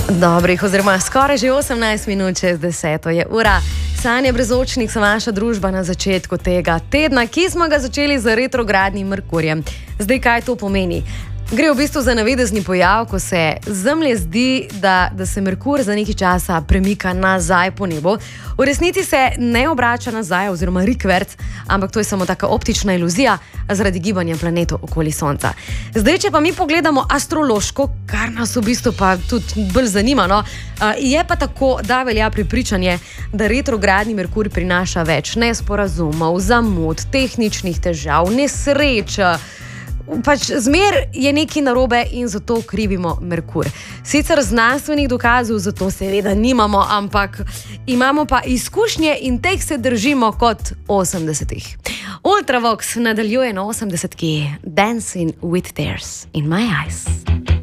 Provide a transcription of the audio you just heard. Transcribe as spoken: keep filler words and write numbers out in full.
Dobrih, oziroma skoraj že osemnajst minut čez deseto je ura. Sanja Brezočnik so vaša družba na začetku tega tedna, ki smo ga začeli z retrogradnim Merkurjem. Zdaj, kaj to pomeni? Gre v bistvu za navidezni pojav, ko se Zemlji zdi, da, da se Merkur za nekaj časa premika nazaj po nebu. V resnici se ne obrača nazaj, oziroma rikverc, ampak to je samo taka optična iluzija zaradi gibanja planetov okoli Sonca. Zdaj, če pa mi pogledamo astrološko, kar nas v bistvu pa tudi bolj zanima, no, je pa tako, da velja prepričanje, da retrogradni Merkur prinaša več nesporazumov, zamud, tehničnih težav, nesreč. Pač zmer je nekaj narobe in zato krivimo Merkur. Sicer znanstvenih dokazov za to seveda nimamo, ampak imamo pa izkušnje in teh se držimo kot osemdesetih. Ultravox nadaljuje na osemdesetki Dancing with Tears in My Eyes.